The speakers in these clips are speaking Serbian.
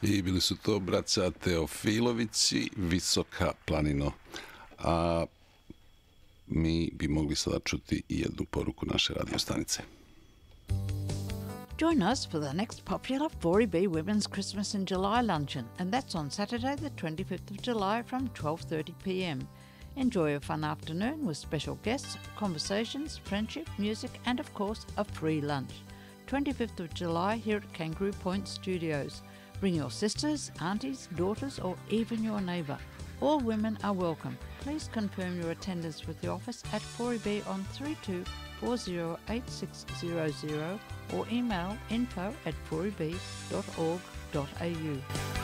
I bili su to braća Teofilovići, Visoka planino. A mi bi mogli sada čuti i jednu poruku naše radio stanice. Join us for the next popular 4EB Women's Christmas in July luncheon, and that's on Saturday the 25th of July from 12:30 p.m. Enjoy a fun afternoon with special guests, conversations, friendship, music, and of course a free lunch. 25th of July here at Kangaroo Point Studios. Bring your sisters, aunties, daughters, or even your neighbour. All women are welcome. Please confirm your attendance with the office at 4EB on 32408600 or email info@4eb.org.au.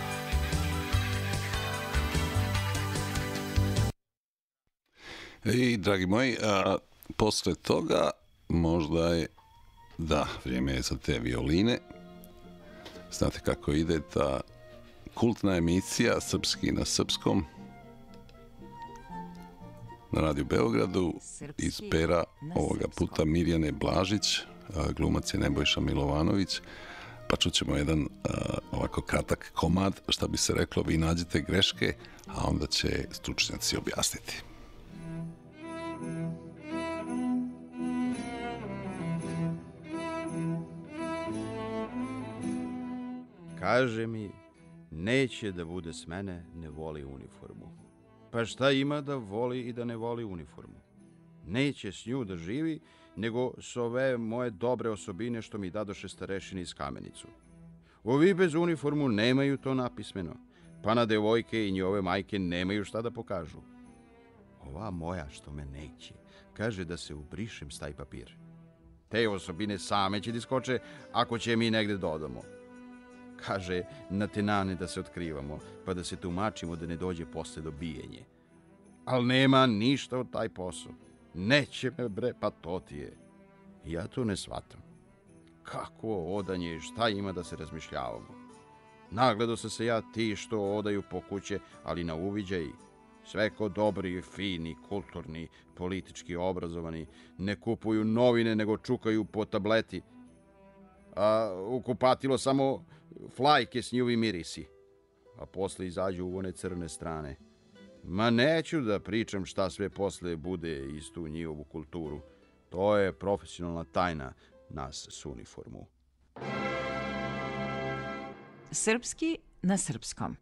I, dragi moji, posle toga možda je, vrijeme je za te violine. Znate kako ide ta kultna emisija Srpski na srpskom na Radio Beogradu iz pera ovoga puta Mirjane Blažić, glumac je Nebojša Milovanović, pa čućemo jedan ovako kratak komad, šta bi se reklo, vi nađete greške, a onda će stručnjaci objasniti. Kaže mi, neće da bude s mene, ne voli uniformu. Pa šta ima da voli i da ne voli uniformu? Neće s nju da živi, nego s ove moje dobre osobine što mi dadoše starešini iz Kamenicu. Ovi bez uniformu nemaju to napismeno, pa na devojke i njove majke nemaju šta da pokažu. Ova moja što me neće, kaže da se ubrišem s taj papir. Te osobine same će da iskoče ako će mi negde dodamo. Kaže, na tenane da se otkrivamo, pa da se tumačimo da ne dođe posle do bijenje. Al nema ništa od taj posao. Neće me bre, pa to ti je. Ja to ne shvatam. Kako odanje, šta ima da se razmišljavamo? Nagledao sam se ja ti što odaju po kuće, ali na uviđaj. Sve ko dobri, fini, kulturni, politički obrazovani, ne kupuju novine, nego čukaju po tableti. A u kupatilo samo flajke s njihovi mirisi, a posle izađu u one crne strane. Ma neću da pričam šta sve posle bude iz tu njihovu kulturu. To je profesionalna tajna nas s uniformu. Srpski na srpskom.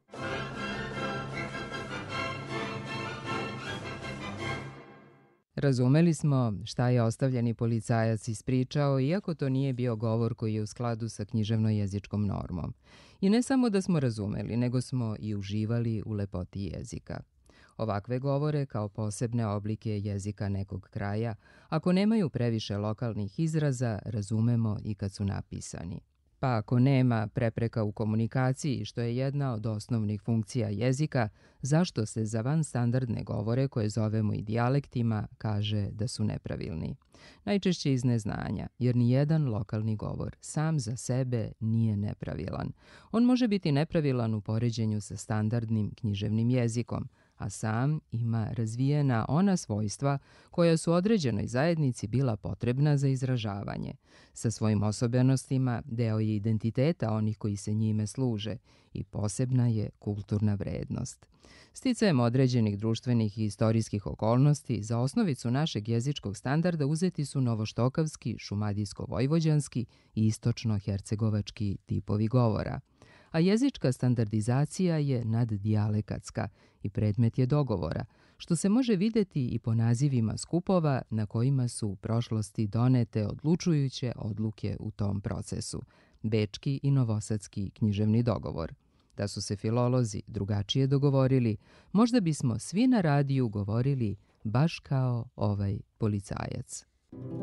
Razumeli smo šta je ostavljeni policajac ispričao, iako to nije bio govor koji je u skladu sa književno-jezičkom normom. I ne samo da smo razumeli, nego smo i uživali u lepoti jezika. Ovakve govore, kao posebne oblike jezika nekog kraja, ako nemaju previše lokalnih izraza, razumemo i kad su napisani. Pa ako nema prepreka u komunikaciji, što je jedna od osnovnih funkcija jezika, zašto se za vanstandardne govore, koje zovemo i dijalektima, kaže da su nepravilni? Najčešće iz neznanja, jer nijedan lokalni govor sam za sebe nije nepravilan. On može biti nepravilan u poređenju sa standardnim književnim jezikom, a sam ima razvijena ona svojstva koja su određenoj zajednici bila potrebna za izražavanje. Sa svojim osobenostima deo je identiteta onih koji se njime služe i posebna je kulturna vrednost. Sticajem određenih društvenih i istorijskih okolnosti za osnovicu našeg jezičkog standarda uzeti su novoštokavski, šumadijsko-vojvođanski i istočno-hercegovački tipovi govora. A jezička standardizacija je naddijalekatska i predmet je dogovora, što se može videti i po nazivima skupova na kojima su u prošlosti donete odlučujuće odluke u tom procesu, Bečki i Novosadski književni dogovor. Da su se filolozi drugačije dogovorili, možda bismo svi na radiju govorili baš kao ovaj policajac.